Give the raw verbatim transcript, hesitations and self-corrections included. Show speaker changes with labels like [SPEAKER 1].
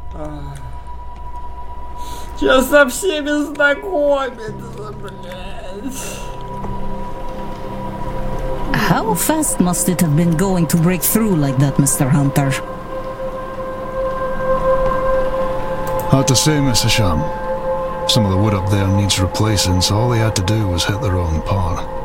[SPEAKER 1] Сейчас со всеми знакомиться, блядь.
[SPEAKER 2] How fast must it have been going to break through like that, Mister Hunter?
[SPEAKER 3] Hard to say, Mister Sham. Some of the wood up there needs replacing, so all they had to do was hit the wrong part.